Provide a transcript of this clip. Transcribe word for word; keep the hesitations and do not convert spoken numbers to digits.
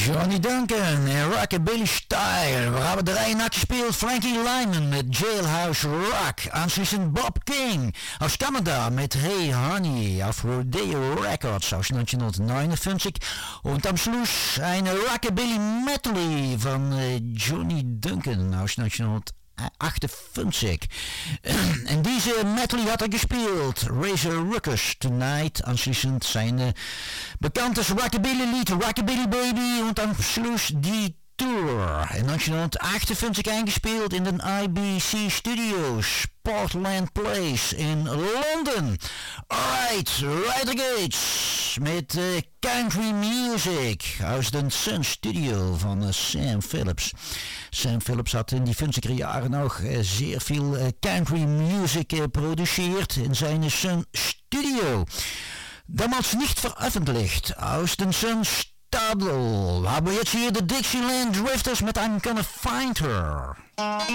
Johnny Duncan en Rockabilly Style. We hebben de rij gespeeld. Frankie Lyman met Jailhouse Rock. Anschließend Bob King aus Canada mit Hey Honey auf Rodeo Records aus negenhonderdnegenenfünfzig. Und am Schluss eine Rockabilly Medley van Johnny Duncan aus negenhonderdachtenzwanzig. En deze medley had er gespeeld. Razor Ruckus Tonight. Anschließend zijn bekanntes Rockabilly lied Rockabilly Baby. Und am Schluss die Tour. In negenhonderdachtenzwanzig eingespeeld in de I B C Studios. Portland Place in Londen. Alright, Rider Gates met uh, country music uit de Sun Studio van uh, Sam Phillips. Sam Phillips had in die vijftiger jaren nog uh, zeer veel uh, country music geproduceerd uh, in zijn Sun Studio. Damals nicht veröffentlicht aus den Sun Studio. We hebben jetzt hier de Dixieland Drifters met I'm Gonna Find Her.